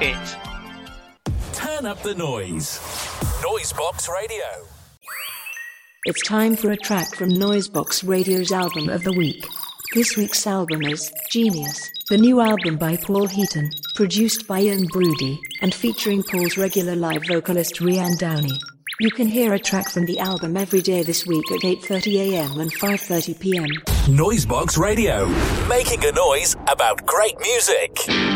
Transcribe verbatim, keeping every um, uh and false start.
it. Turn up the noise. Noisebox Radio. It's time for a track from Noisebox Radio's album of the week. This week's album is Genius, the new album by Paul Heaton, produced by Ian Broody, and featuring Paul's regular live vocalist Rhiann Downey. You can hear a track from the album every day this week at eight thirty a.m. and five thirty p.m. Noisebox Radio, making a noise about great music.